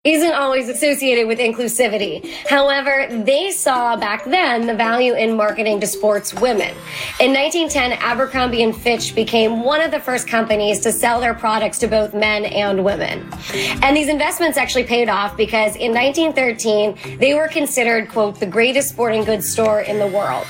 isn't always associated with inclusivity. However, they saw back then the value in marketing to sports women. In 1910, Abercrombie & Fitch became one of the first companies to sell their products to both men and women. And these investments actually paid off because in 1913, they were considered, quote, the greatest sporting goods store in the world.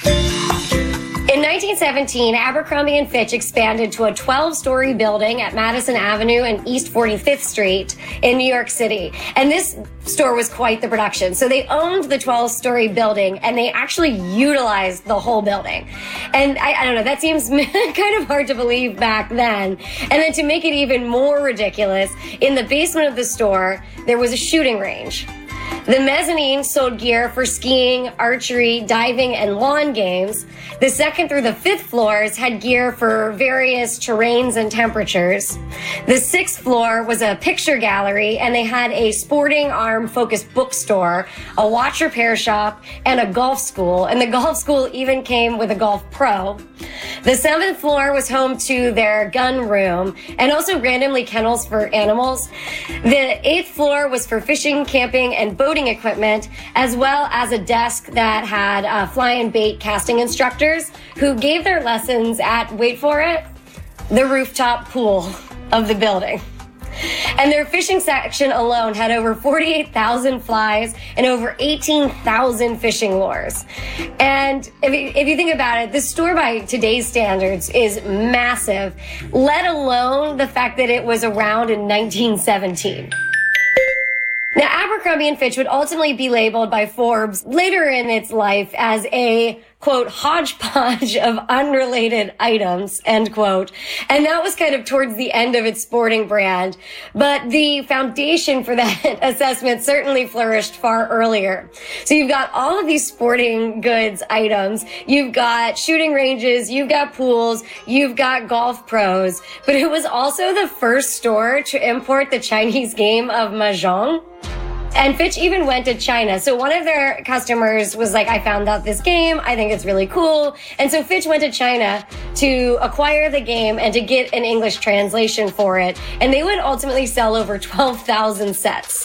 In 1917, Abercrombie & Fitch expanded to a 12-story building at Madison Avenue and East 45th Street in New York City. And this store was quite the production. So they owned the 12-story building, and they actually utilized the whole building. And I don't know, that seems kind of hard to believe back then. And then to make it even more ridiculous, in the basement of the store, there was a shooting range. The mezzanine sold gear for skiing, archery, diving, and lawn games. The second through the fifth floors had gear for various terrains and temperatures. The sixth floor was a picture gallery, and they had a sporting arm-focused bookstore, a watch repair shop, and a golf school. And the golf school even came with a golf pro. The seventh floor was home to their gun room and also randomly kennels for animals. The eighth floor was for fishing, camping, and boating equipment, as well as a desk that had fly and bait casting instructors who gave their lessons at, wait for it, the rooftop pool of the building. And their fishing section alone had over 48,000 flies and over 18,000 fishing lures. And if you think about it, this store by today's standards is massive, let alone the fact that it was around in 1917. Now, Abercrombie & Fitch would ultimately be labeled by Forbes later in its life as a, quote, hodgepodge of unrelated items, end quote. And that was kind of towards the end of its sporting brand. But the foundation for that assessment certainly flourished far earlier. So you've got all of these sporting goods items. You've got shooting ranges. You've got pools. You've got golf pros. But it was also the first store to import the Chinese game of Mahjong. And Fitch even went to China. So one of their customers was like, I found out this game. I think it's really cool. And so Fitch went to China to acquire the game and to get an English translation for it. And they would ultimately sell over 12,000 sets.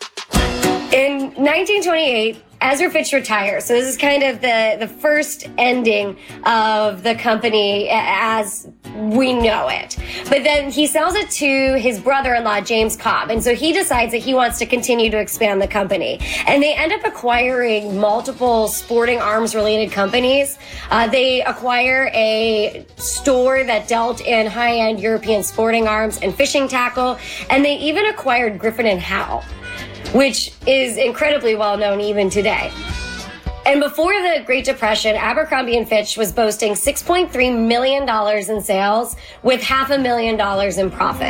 In 1928, Ezra Fitch retires. So this is kind of the first ending of the company as we know it. But then he sells it to his brother-in-law, James Cobb. And so he decides that he wants to continue to expand the company. And they end up acquiring multiple sporting arms-related companies. They acquire a store that dealt in high-end European sporting arms and fishing tackle. And they even acquired Griffin and Howe, which is incredibly well known even today. And before the Great Depression, Abercrombie & Fitch was boasting $6.3 million in sales with $500,000 in profit.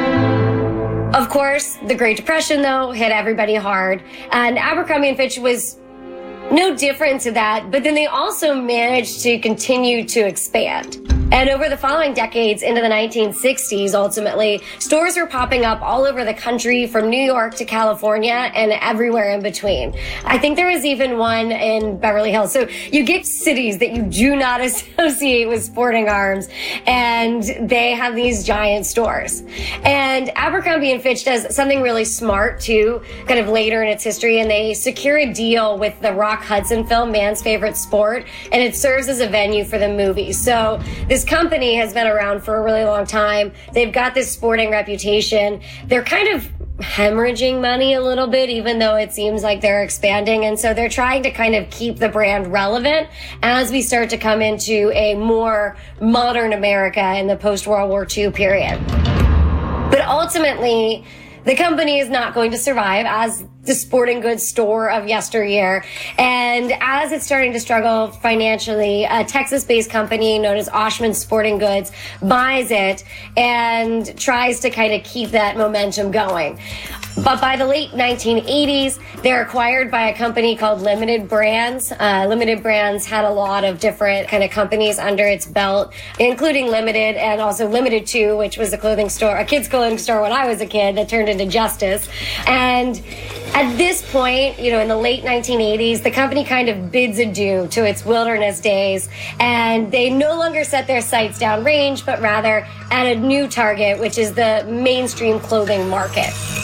Of course, the Great Depression, though, hit everybody hard, and Abercrombie & Fitch was no different to that, but then they also managed to continue to expand. And over the following decades into the 1960s, ultimately, stores were popping up all over the country from New York to California and everywhere in between. I think there was even one in Beverly Hills. So you get cities that you do not associate with sporting arms, and they have these giant stores. And Abercrombie & Fitch does something really smart, too, kind of later in its history, and they secure a deal with the Rock Hudson film, Man's Favorite Sport, and it serves as a venue for the movie. So this company has been around for a really long time. They've got this sporting reputation. They're kind of hemorrhaging money a little bit, even though it seems like they're expanding. And so they're trying to kind of keep the brand relevant as we start to come into a more modern America in the post-World War II period. But ultimately, the company is not going to survive as the sporting goods store of yesteryear. And as it's starting to struggle financially, a Texas-based company known as Oshman Sporting Goods buys it and tries to kind of keep that momentum going. But by the late 1980s, they're acquired by a company called Limited Brands. Limited Brands had a lot of different kind of companies under its belt, including Limited and also Limited 2, which was a clothing store, a kids' clothing store when I was a kid that turned into Justice. And at this point, you know, in the late 1980s, the company kind of bids adieu to its wilderness days, and they no longer set their sights downrange, but rather at a new target, which is the mainstream clothing market.